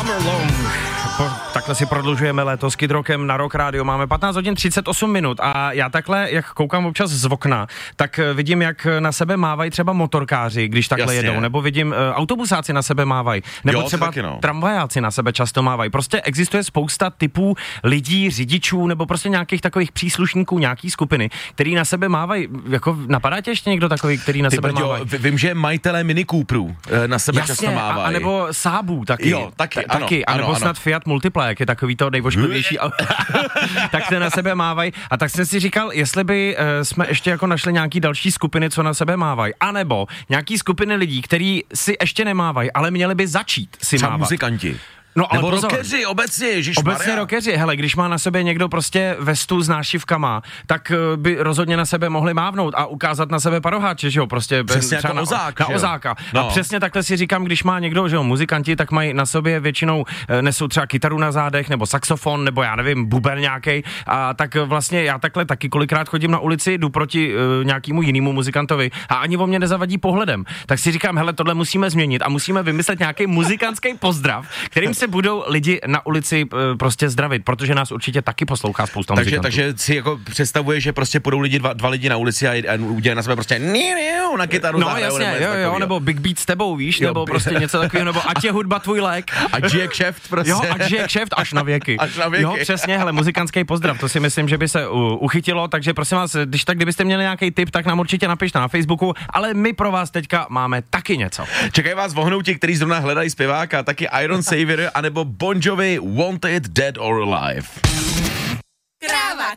Summer Long. Takhle si prodlužujeme léto s Kid Rockem na Rock Radio. Máme 15 hodin 38 minut a já takhle, jak koukám občas z okna, tak vidím, jak na sebe mávají třeba motorkáři, když takhle jedou, nebo vidím autobusáci na sebe mávají, nebo třeba tramvajáci na sebe často mávají. Prostě existuje spousta typů lidí, řidičů, nebo prostě nějakých takových příslušníků, nějaký skupiny, který na sebe mávají. Jako napadá tě ještě někdo takový, který na sebe mávají? Vím, že majitelé Mini Cooperů na sebe často mávají. A nebo Saabů taky. Jo, taky. A nebo snad Fiat Multipla, jak je takový to nejvošklivější, tak se na sebe mávají. A tak jsem si říkal, jestli by jsme ještě jako našli nějaký další skupiny, co na sebe mávají. A nebo nějaký skupiny lidí, který si ještě nemávají, ale měli by začít si mávat. Muzikanti. No, ale nebo pozor, rockeři, obecně rockeři, hele, když má na sebe někdo prostě vestu s nášivkama, tak by rozhodně na sebe mohli mávnout a ukázat na sebe paroháče, že jo, prostě přesně třeba jako na ozáka. No. A přesně takhle si říkám, když má někdo, že jo, muzikanti, tak mají na sobě většinou, nesou třeba kytaru na zádech, nebo saxofon, nebo já nevím, buben nějaký. A tak vlastně já takhle taky kolikrát chodím na ulici, jdu proti nějakému jinému muzikantovi a ani o mě nezavadí pohledem. Tak si říkám, hele, tohle musíme změnit a musíme vymyslet nějaký muzikantský pozdrav, kterým se budou lidi na ulici prostě zdravit, protože nás určitě taky poslouchá spousta muzikantů. Takže si jako představuje, že prostě půjdou dva lidi na ulici a udělají na sebe prostě na kytaru. No jasně, jo, nebo Big Beat s tebou, víš, jo, nebo prostě něco takového, nebo ať je hudba tvůj lék. Ať žije kšeft prostě. Jo, ať žije kšeft až na věky. Jo, přesně, hele, muzikantský pozdrav, to si myslím, že by se uchytilo, takže prosím vás, kdybyste měli nějaký tip, tak nám určitě napište na Facebooku, ale my pro vás teďka máme taky něco. Čekají vás vohnouti, kteří zrovna hledají zpěváka, taky Iron Savior, anebo Bon Jovi, Wanted, Dead or Alive. Kráva,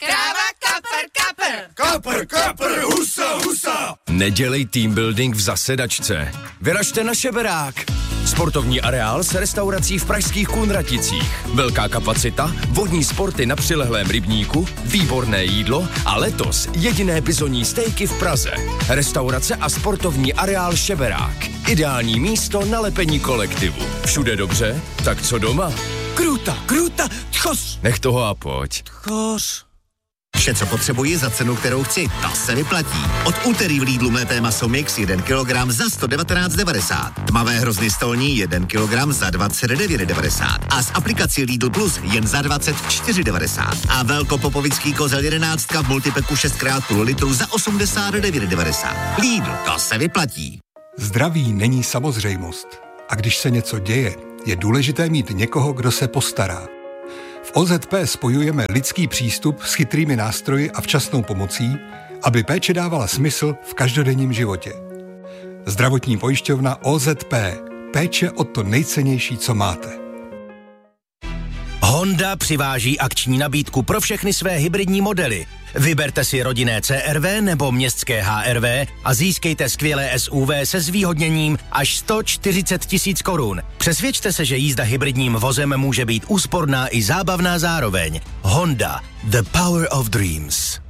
kapr, husa. Nedělej team building v zasedačce. Vyražte na Šeberák. Sportovní areál s restaurací v pražských Kunraticích. Velká kapacita, vodní sporty na přilehlém rybníku, výborné jídlo a letos jediné bizonní stejky v Praze. Restaurace a sportovní areál Šeberák. Ideální místo na lepení kolektivu. Všude dobře? Tak co doma? Kruta, tchos. Nech toho a pojď. Tchos. Vše, co potřebuji za cenu, kterou chci, ta se vyplatí. Od úterý v Lidlu mlété maso mix 1 kg za 119,90. Tmavé hrozny stolní 1 kg za 29,90. A z aplikací Lidl Plus jen za 24,90. A velkopopovický kozel 11 v multipeku 6x0 litru za 89,90. Lidl, to se vyplatí. Zdraví není samozřejmost. A když se něco děje, je důležité mít někoho, kdo se postará. V OZP spojujeme lidský přístup s chytrými nástroji a včasnou pomocí, aby péče dávala smysl v každodenním životě. Zdravotní pojišťovna OZP. Péče o to nejcennější, co máte. Honda přiváží akční nabídku pro všechny své hybridní modely. Vyberte si rodinné CR-V nebo městské HR-V a získejte skvělé SUV se zvýhodněním až 140 000 korun. Přesvědčte se, že jízda hybridním vozem může být úsporná i zábavná zároveň. Honda, the power of dreams.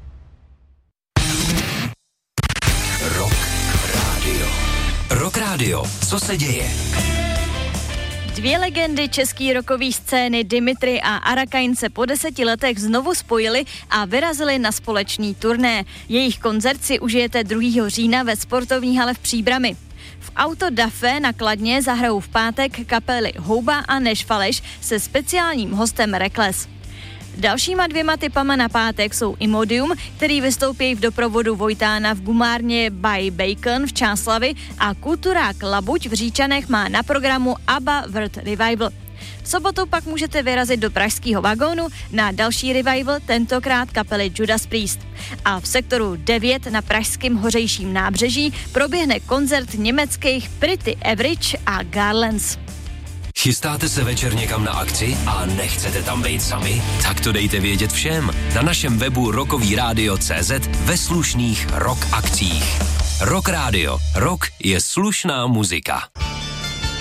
Rock Radio. Co se děje? Dvě legendy české rockové scény Dimitri a Arakain se po 10 letech znovu spojili a vyrazili na společný turné. Jejich koncert si užijete 2. října ve sportovní hale v Příbrami. V Auto da Fe na Kladně zahrajou v pátek kapely Houba a Nešfaleš se speciálním hostem Reckless. Dalšíma 2 typama na pátek jsou Imodium, který vystoupí v doprovodu Vojtána v gumárně by Bacon v Čáslavi a kulturák Labuť v Říčanech má na programu ABBA World Revival. V sobotu pak můžete vyrazit do pražského vagónu na další revival, tentokrát kapely Judas Priest. A v sektoru 9 na pražském Hořejším nábřeží proběhne koncert německých Pretty Average a Garlands. Chystáte se večer někam na akci a nechcete tam být sami? Tak to dejte vědět všem. Na našem webu rockovyradio.cz ve slušných rock akcích. Rock Radio. Rock je slušná muzika.